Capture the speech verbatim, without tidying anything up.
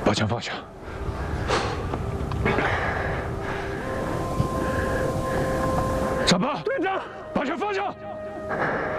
把枪放下。什么？队长，把枪放下。